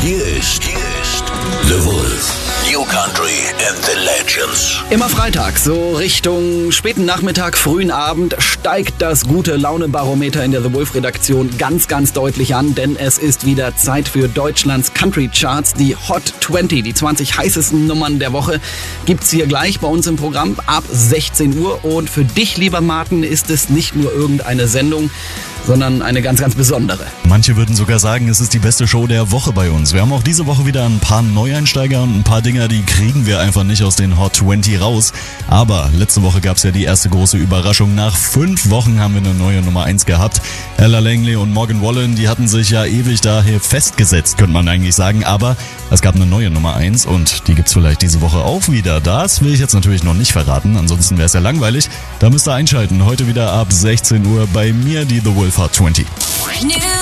Hier ist The Wolf. New Country and the Legends. Immer Freitag, so Richtung späten Nachmittag, frühen Abend, steigt das Gute-Laune-Barometer in der The Wolf-Redaktion ganz, ganz deutlich an, denn es ist wieder Zeit für Deutschlands Country-Charts. Die Hot 20, die 20 heißesten Nummern der Woche, gibt's hier gleich bei uns im Programm ab 16 Uhr. Und für dich, lieber Martin, ist es nicht nur irgendeine Sendung, sondern eine ganz, ganz besondere. Manche würden sogar sagen, es ist die beste Show der Woche bei uns. Wir haben auch diese Woche wieder ein paar Neueinsteiger und ein paar Dinger, die kriegen wir einfach nicht aus den Hot 20 raus. Aber letzte Woche gab es ja die erste große Überraschung. Nach 5 Wochen haben wir eine neue Nummer 1 gehabt. Ella Langley und Morgan Wallen, die hatten sich ja ewig daher festgesetzt, könnte man eigentlich sagen. Aber es gab eine neue Nummer 1 und die gibt's vielleicht diese Woche auch wieder. Das will ich jetzt natürlich noch nicht verraten, ansonsten wäre es ja langweilig. Da müsst ihr einschalten. Heute wieder ab 16 Uhr bei mir die The Wolf Hot 20.